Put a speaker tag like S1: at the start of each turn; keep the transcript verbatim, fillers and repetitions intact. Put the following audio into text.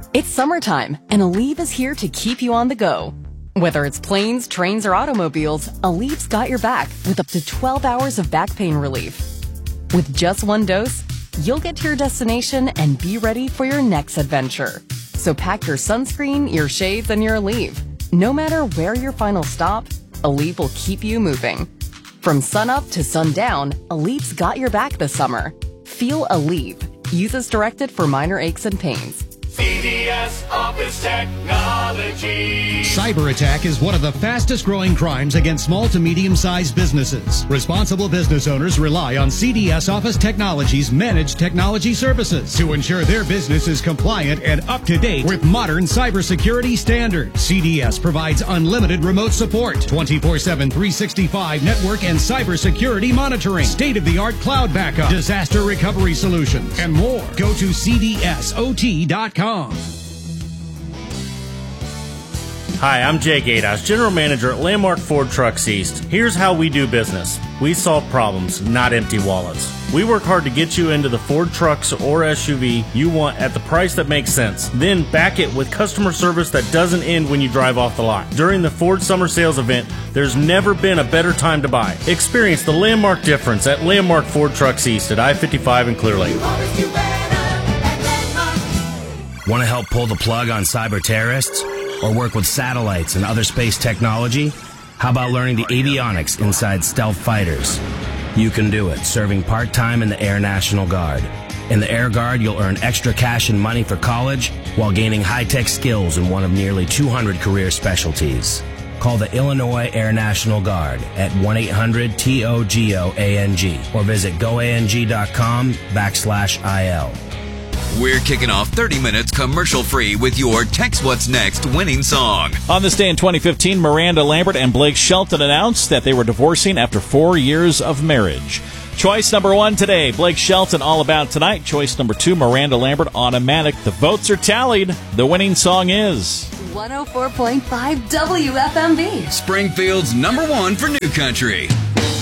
S1: It's summertime, and Aleve is here to keep you on the go. Whether it's planes, trains, or automobiles, Aleve's got your back with up to twelve hours of back pain relief. With just one dose, you'll get to your destination and be ready for your next adventure. So pack your sunscreen, your shades, and your Aleve. No matter where your final stop, Aleve will keep you moving. From sunup to sundown, Aleve's got your back this summer. Feel Aleve. Use as directed for minor aches and pains.
S2: C D S Office Technology.
S3: Cyber attack is one of the fastest growing crimes against small to medium-sized businesses. Responsible business owners rely on C D S Office Technology's managed technology services to ensure their business is compliant and up to date with modern cybersecurity standards. C D S provides unlimited remote support, twenty-four seven, three sixty-five network and cybersecurity monitoring, state-of-the-art cloud backup, disaster recovery solutions, and more. Go to C D S O T dot com.
S4: Hi, I'm Jay Gatos, General Manager at Landmark Ford Trucks East. Here's how we do business. We solve problems, not empty wallets. We work hard to get you into the Ford trucks or S U V you want at the price that makes sense. Then back it with customer service that doesn't end when you drive off the lot. During the Ford Summer Sales event, there's never been a better time to buy. Experience the Landmark difference at Landmark Ford Trucks East at I fifty-five in Clear Lake.
S5: Want to help pull the plug on cyber terrorists? Or work with satellites and other space technology? How about learning the avionics inside stealth fighters? You can do it, serving part-time in the Air National Guard. In the Air Guard, you'll earn extra cash and money for college while gaining high-tech skills in one of nearly two hundred career specialties. Call the Illinois Air National Guard at one eight hundred T O G O A N G or visit goang.com backslash IL.
S6: We're kicking off thirty minutes commercial-free with your Text What's Next winning song.
S7: On this day in twenty fifteen, Miranda Lambert and Blake Shelton announced that they were divorcing after four years of marriage. Choice number one today, Blake Shelton, All About Tonight. Choice number two, Miranda Lambert, Automatic. The votes are tallied. The winning song is
S1: one oh four point five W F M B.
S6: Springfield's number one for new country.